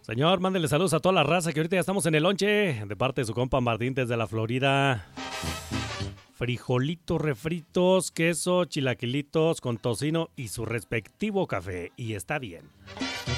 Señor, mándele saludos a toda la raza que ahorita ya estamos en el lonche. De parte de su compa Martín desde la Florida. Frijolitos refritos, queso, chilaquilitos con tocino y su respectivo café. Y está bien.